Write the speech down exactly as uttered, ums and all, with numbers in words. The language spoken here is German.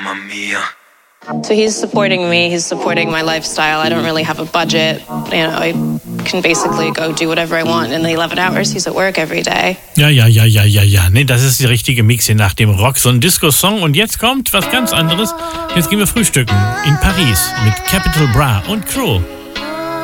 Mamma mia. So he's supporting me, he's supporting my lifestyle. I don't really have a budget. You know, I can basically go do whatever I want in the eleven hours he's at work every day. Ja, ja, ja, ja, ja, ja. Nee, das ist die richtige Mix hier nach dem Rock. So ein Disco-Song. Und jetzt kommt was ganz anderes. Jetzt gehen wir frühstücken in Paris mit Capital Bra und Cruel.